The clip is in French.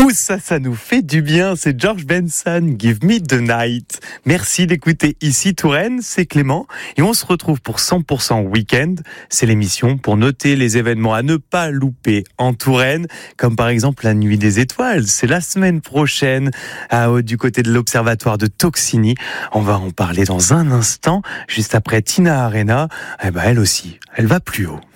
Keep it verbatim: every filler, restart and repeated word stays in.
Ouh, ça, ça nous fait du bien, c'est George Benson, Give Me the Night. Merci d'écouter ici Touraine, c'est Clément, et on se retrouve pour cent pour cent Week-end. C'est l'émission pour noter les événements à ne pas louper en Touraine, comme par exemple la Nuit des Étoiles, c'est la semaine prochaine, à, du côté de l'Observatoire de Toxini. On va en parler dans un instant, juste après Tina Arena, eh ben elle aussi, elle va plus haut.